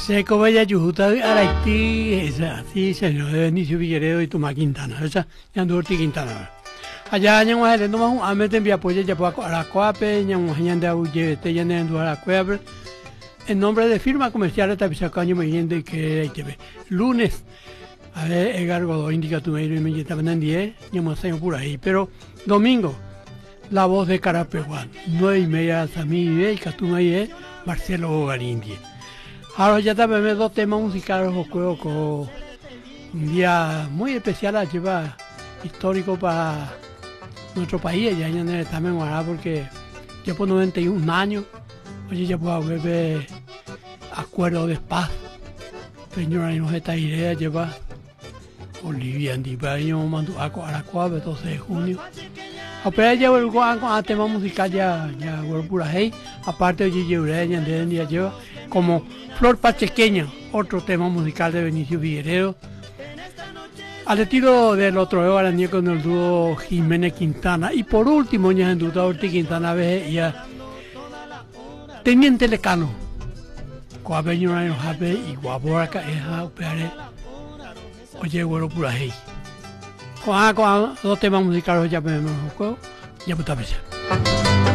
Se cobaya yujuta araiti, esa, sí, señor, de Benicio Figueredo y Tomás Quintana, esa, ya ando Orti Quintana. Allá ñan wa helendo ma a meten via apoyo ya pa ara coape ñan ñan de auye te ya nendo ara coape en nombre de firma comercial esta pisacaño me yende que ITV. Lunes a ver Edgar Godoy indica tu medio y me está vendiendo 10 ñan se por ahí, pero domingo la voz de Carapeguán 9:30 Samí y Catuma y Marcelo Garindi. Ahora ya también dos temas musicales os juego con un día muy especial a llevar histórico para nuestro país, ya también porque ya por 91 años, oye ya puedo ver acuerdo de paz, señora y nos esta idea lleva Olivia Antipaño mandó a Aracua 12 de junio. Pero ya el a tema musical ya por ahí, aparte de Gigi Ureña, de día lleva como Flor Pachequeña, otro tema musical de Benicio Figueredo. Al estilo del otro Arañé con el dúo Jiménez Quintana. Y por último, ya en duda Orti Quintana ve ya Teniente Lecano. Coabeño no jabe y guaboraca es a operar. Oye, bueno, por ahí. Con dos temas musicales ya me juego, ya puta vez.